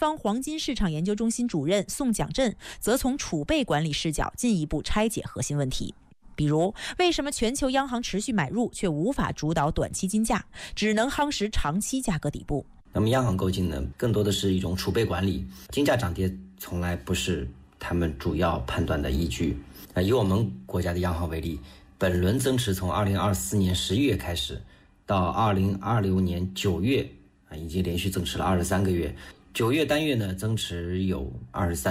方黄金市场研究中心主任宋蒋震则从储备管理视角进一步拆解核心问题。比如，为什么全球央行持续买入却无法主导短期金价，只能夯实长期价格底部？ 那么央行购金呢，更多的是一种储备管理，金价涨跌从来不是他们主要判断的依据。以我们国家的央行为例，本轮增持从2024年11月开始，到2026年9月已经连续增持了23个月，9月单月呢增持有23